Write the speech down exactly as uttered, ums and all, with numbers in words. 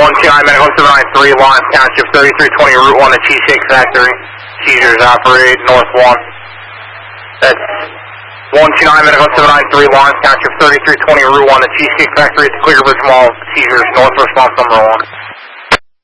one two nine Medical seven nine three, Lawrence Township, thirty-three twenty Route one, the Cheesecake Factory. Seizures operate north one. That's one two nine Medical seven nine three, Lawrence Township, thirty-three twenty Route one, the Cheesecake Factory at the Clearbridge Mall. Seizures north response number one.